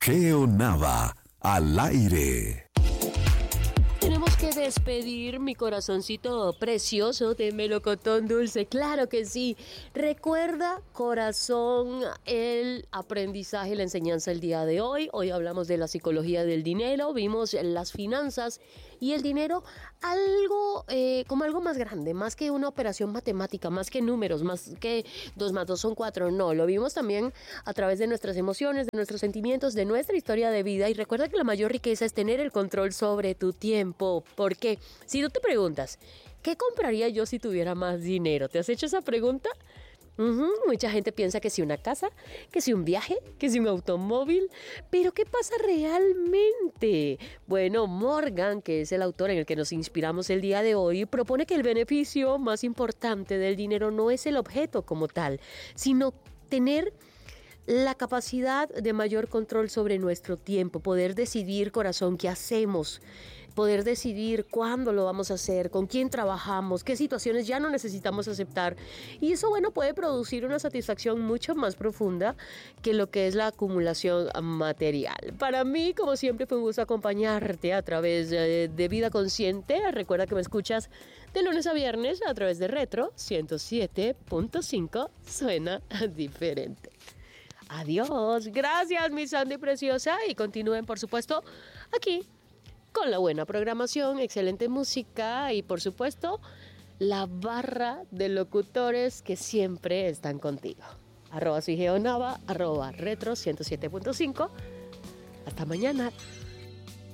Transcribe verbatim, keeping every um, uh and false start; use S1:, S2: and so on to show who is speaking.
S1: Geo Nava, al aire.
S2: Tenemos que despedir mi corazoncito precioso de melocotón dulce, claro que sí. Recuerda, corazón, el aprendizaje, la enseñanza el día de hoy. Hoy hablamos de la psicología del dinero, vimos las finanzas y el dinero algo eh, como algo más grande, más que una operación matemática, más que números, más que dos más dos son cuatro, no, lo vimos también a través de nuestras emociones, de nuestros sentimientos, de nuestra historia de vida. Y recuerda que la mayor riqueza es tener el control sobre tu tiempo, porque si tú te preguntas, ¿qué compraría yo si tuviera más dinero? ¿Te has hecho esa pregunta? Uh-huh. Mucha gente piensa que si una casa, que si un viaje, que si un automóvil, pero ¿qué pasa realmente? Bueno, Morgan, que es el autor en el que nos inspiramos el día de hoy, propone que el beneficio más importante del dinero no es el objeto como tal, sino tener la capacidad de mayor control sobre nuestro tiempo, poder decidir, corazón, qué hacemos, poder decidir cuándo lo vamos a hacer, con quién trabajamos, qué situaciones ya no necesitamos aceptar. Y eso, bueno, puede producir una satisfacción mucho más profunda que lo que es la acumulación material. Para mí, como siempre, fue un gusto acompañarte a través de, de Vida Consciente. Recuerda que me escuchas de lunes a viernes a través de Retro ciento siete punto cinco. Suena diferente. Adiós, gracias mi Sandy preciosa, y continúen por supuesto aquí con la buena programación, excelente música y por supuesto la barra de locutores que siempre están contigo. Arroba soy Geo Nava, arroba Retro ciento siete punto cinco. Hasta mañana.